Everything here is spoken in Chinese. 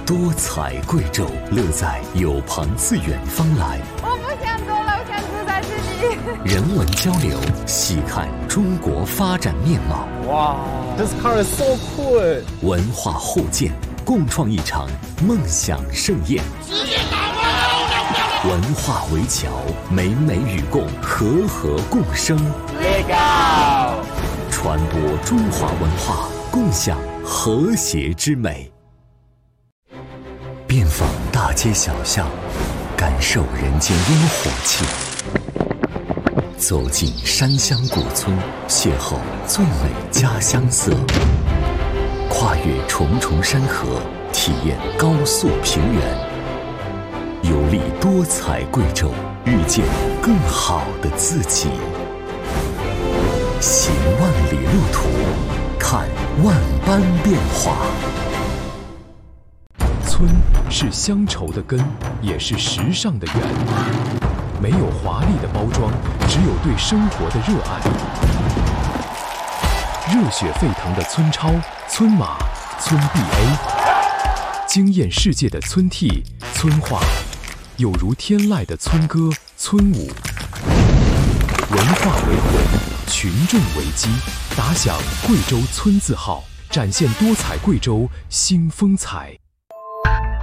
多彩贵州，乐在有朋自远方来。 我不想走了，我想住在这里。 人文交流，细看中国发展面貌。 哇 ，This car is so cool！ 文化互鉴，共创一场梦想盛宴。文化围桥，美美与共，和和共生。 Legal！ 传播中华文化，共享和谐之美。遍访大街小巷，感受人间烟火气。走进山乡古村，邂逅最美家乡色。跨越重重山河，体验高速平原。游历多彩贵州，遇见更好的自己。行万里路途，看万般变化。 村是乡愁的根，也是时尚的源。没有华丽的包装，只有对生活的热爱。热血沸腾的村超、村马、村 BA， 惊艳世界的村 T、村话，有如天籁的村歌、村舞。文化为魂，群众为基，打响贵州村字号，展现多彩贵州新风采。